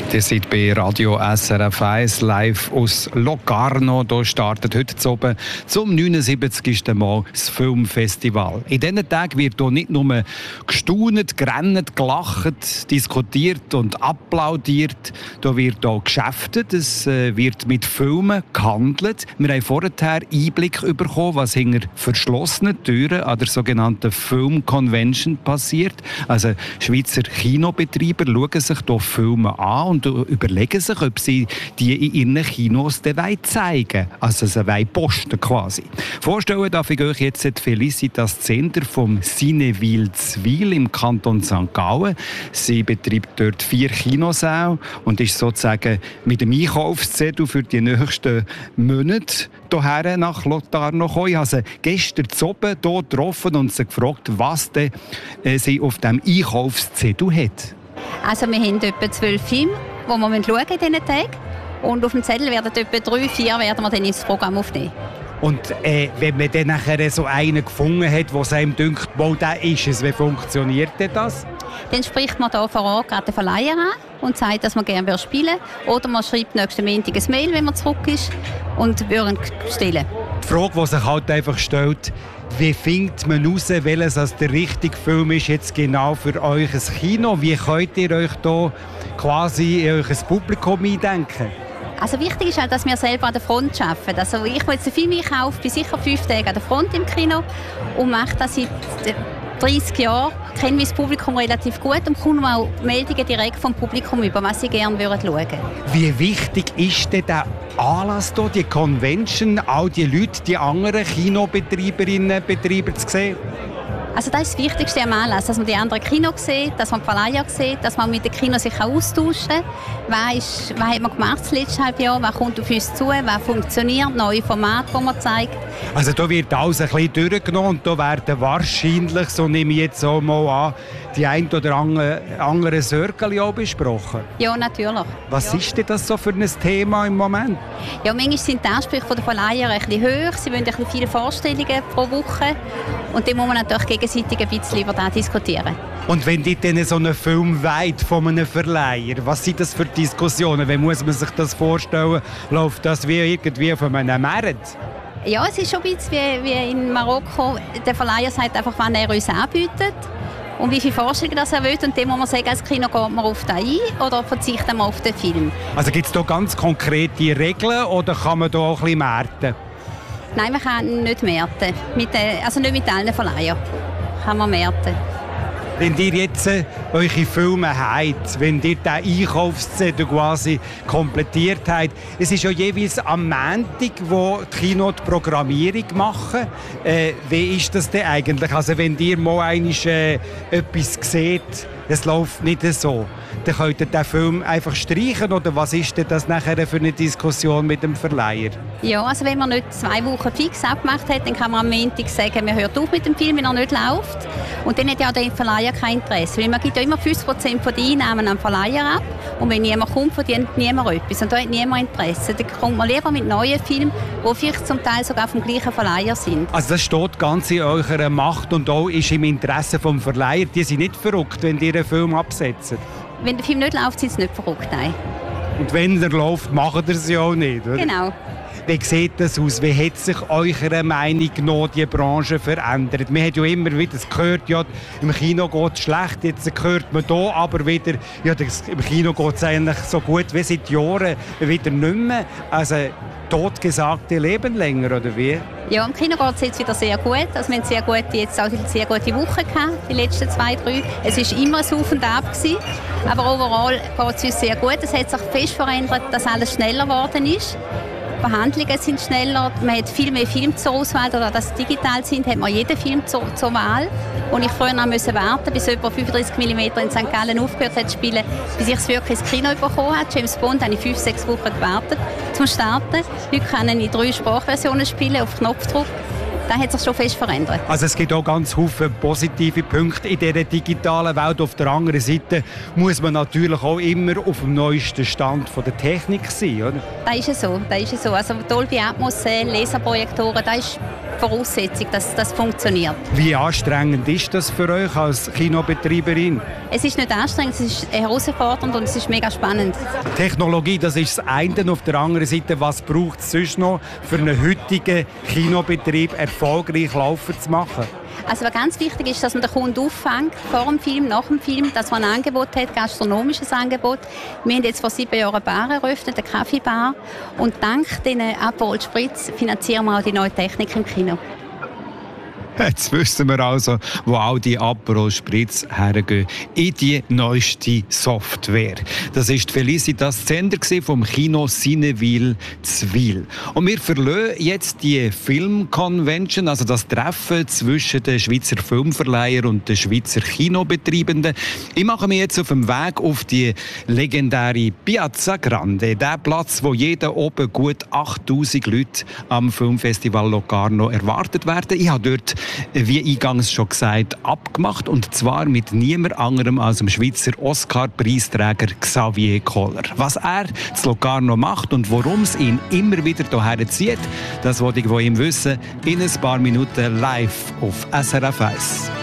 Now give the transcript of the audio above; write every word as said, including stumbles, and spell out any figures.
Ihr seid bei Radio S R F eins live aus Locarno. Hier startet heute oben zum neunundsiebzigsten Mal das Filmfestival. In diesen Tagen wird hier nicht nur gestaunt, gerannt, gelacht, diskutiert und applaudiert. Hier wird auch geschäftet, es wird mit Filmen gehandelt. Wir haben vorher Einblick bekommen, was hinter verschlossenen Türen an der sogenannten Film Convention passiert. Also Schweizer Kinobetreiber schauen sich hier Filme an und überlegen sich, ob sie die in ihren Kinos zeigen wollen. Also sie wollen posten quasi. Vorstellen darf ich euch jetzt Felicitas Zender vom Cineville Zwil im Kanton Sankt Gallen. Sie betreibt dort vier Kinosäle und ist sozusagen mit dem Einkaufszettel für die nächsten Monate hierher nach Locarno gekommen. Ich habe sie gestern oben hier getroffen und sie gefragt, was denn, äh, sie auf diesem Einkaufszettel hat. Also wir haben etwa zwölf Filme, die wir in diesen Tagen. Und auf dem Zettel werden etwa drei, vier werden wir dann ins Programm aufnehmen. Und äh, wenn man dann nachher so einen gefunden hat, der einem denkt, wo der ist es, wie funktioniert denn das? Dann spricht man hier vor Ort gerade den Verleiher an und sagt, dass man gerne spielen würde. Oder man schreibt nächsten Montag ein Mail, wenn man zurück ist, und würde stellen. Die Frage, die sich halt einfach stellt, wie findet man heraus, welches das der richtige Film ist jetzt genau für euch ein Kino? Wie könnt ihr euch da quasi in euch ein Publikum eindenken? Also wichtig ist halt, dass wir selber an der Front arbeiten. Also ich, der jetzt einen Film einkaufe, bin sicher fünf Tage an der Front im Kino und mache das seit dreissig Jahren. Ich kenne mein Publikum relativ gut und bekomme auch Meldungen direkt vom Publikum über, was sie gerne schauen würden. Wie wichtig ist denn der Anlass hier, die Convention, all die Leute, die anderen Kinobetreiberinnen und Betreiber zu sehen? Also das ist das Wichtigste am Anlass, dass man die anderen Kinos sieht, dass man die Verleiher sieht, dass man mit den Kinos sich austauschen kann. Was, ist, was hat man gemacht das letzte halbe Jahr, was kommt auf uns zu, was funktioniert, neue Formate, die man zeigt. Also da wird alles ein bisschen durchgenommen und da werden wahrscheinlich, so nehme ich jetzt auch mal an, die ein oder andere, andere Circle auch besprochen. Ja, natürlich. Was ja. ist denn das so für ein Thema im Moment? Ja, manchmal sind die Ansprüche der Verleiher ein bisschen hoch. Sie wollen ein bisschen viele Vorstellungen pro Woche. Und dann muss man natürlich gegenseitig ein bisschen über das diskutieren. Und wenn ihr dann so einen Film wollt von einem Verleiher, was sind das für Diskussionen? Wie muss man sich das vorstellen? Läuft das wie irgendwie auf einem Markt? Ja, es ist schon ein bisschen wie, wie in Marokko. Der Verleiher sagt einfach, wann er uns anbietet und wie viele Vorstellungen das er will. Und dann muss man sagen, als Kino geht man auf das ein oder verzichtet man auf den Film. Also gibt es da ganz konkrete Regeln oder kann man da auch ein bisschen märten? Nein, man kann nicht märten. Mit den, also nicht mit allen Verleihern kann man märten. Wenn ihr jetzt äh, eure Filme habt, wenn ihr den Einkaufszettel quasi komplettiert habt, es ist ja jeweils am Montag, wo die Kino die Programmierung machen. Äh, wie ist das denn eigentlich? Also wenn ihr mal einmal äh, etwas seht, es läuft nicht so, dann könnt ihr den Film einfach streichen, oder was ist denn das nachher für eine Diskussion mit dem Verleiher? Ja, also wenn man nicht zwei Wochen fix abgemacht hat, dann kann man am Montag sagen, man hört auf mit dem Film, wenn er nicht läuft. Und dann hat ja der Verleiher kein Interesse, weil man gibt ja immer fünfzig Prozent von den Einnahmen am Verleiher ab. Und wenn niemand kommt, verdient niemand etwas. Und da hat niemand Interesse. Dann kommt man lieber mit neuen Filmen, die vielleicht zum Teil sogar vom gleichen Verleiher sind. Also das steht ganz in eurer Macht und auch ist im Interesse des Verleihers. Die sind nicht verrückt, wenn ihr einen Film absetzt. Wenn der Film nicht läuft, sind sie nicht verrückt, nein. Und wenn er läuft, macht er es ja auch nicht, oder? Genau. Wie sieht das aus? Wie hat sich eurer Meinung nach die Branche verändert? Man hat ja immer wieder gehört, ja, im Kino geht es schlecht. Jetzt hört man hier aber wieder, ja, im Kino geht es eigentlich so gut wie seit Jahren wieder nicht mehr. Also totgesagte leben länger, oder wie? Ja, im Kino geht es jetzt wieder sehr gut. Also wir haben sehr gute, jetzt auch eine sehr gute Woche gehabt, die letzten zwei, drei. Es war immer ein Auf und Ab gewesen, aber overall geht es uns sehr gut. Es hat sich fest verändert, dass alles schneller geworden ist. Die Verhandlungen sind schneller, man hat viel mehr Filme zur Auswahl, oder dass sie digital sind, hat man jeden Film zur, zur Wahl. Und ich früher noch musste warten, bis etwa fünfunddreißig Millimeter in Sankt Gallen aufgehört hat zu spielen, bis ich es wirklich ins Kino bekommen habe. James Bond habe ich fünf, sechs Wochen gewartet zum Starten. Heute kann ich in drei Sprachversionen spielen, auf Knopfdruck. das hat sich schon fest verändert. Also es gibt auch ganz viele positive Punkte in dieser digitalen Welt. Auf der anderen Seite muss man natürlich auch immer auf dem neuesten Stand von der Technik sein, oder? Das ist es so, das ist es so. Also Dolby Atmos, Laserprojektoren, das ist Voraussetzung, dass das funktioniert. Wie anstrengend ist das für euch als Kinobetreiberin? Es ist nicht anstrengend, es ist herausfordernd und es ist mega spannend. Technologie, das ist das eine. Auf der anderen Seite, was braucht es sonst noch, für einen heutigen Kinobetrieb erfolgreich laufen zu machen? Also was ganz wichtig ist, dass man den Kunden auffängt, vor dem Film, nach dem Film, dass man ein Angebot hat, gastronomisches Angebot. Wir haben jetzt vor sieben Jahren eine Bar eröffnet, eine Kaffeebar. Und dank diesen Aperol Spritz finanzieren wir auch die neue Technik im Kino. Jetzt wissen wir also, wo all die Aperol Spritz hergehen. In die neueste Software. Das war Felicitas Zender vom Kino Cineville Zwil. Und wir verlassen jetzt die Film-Convention, also das Treffen zwischen den Schweizer Filmverleihern und den Schweizer Kinobetreibenden. Ich mache mich jetzt auf dem Weg auf die legendäre Piazza Grande. Der Platz, wo jeden oben gut achttausend Leute am Filmfestival Locarno erwartet werden. Ich habe dort, wie eingangs schon gesagt, abgemacht, und zwar mit niemand anderem als dem Schweizer Oscar-Preisträger Xavier Koller. Was er zu Locarno macht und warum es ihn immer wieder hierher zieht, das wollte ich von ihm wissen, in ein paar Minuten live auf S R F eins.